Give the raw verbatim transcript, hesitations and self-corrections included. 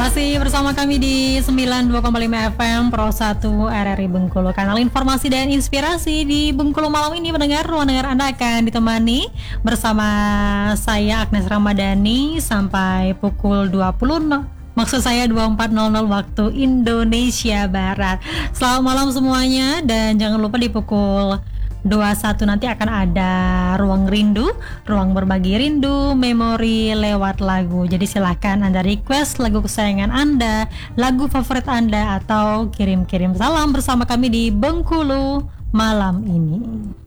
Masih bersama kami di sembilan puluh dua koma lima F M Pro satu R R I Bengkulu, kanal informasi dan inspirasi di Bengkulu. Malam ini mendengar ruang dengar Anda akan ditemani bersama saya Agnes Ramadhani sampai pukul dua puluh. Maksud saya dua puluh empat nol nol waktu Indonesia Barat. Selamat malam semuanya, dan jangan lupa di pukul dua puluh satu nanti akan ada ruang rindu, ruang berbagi rindu, memori lewat lagu. Jadi silahkan Anda request lagu kesayangan Anda, lagu favorit Anda, atau kirim-kirim salam bersama kami di Bengkulu malam ini.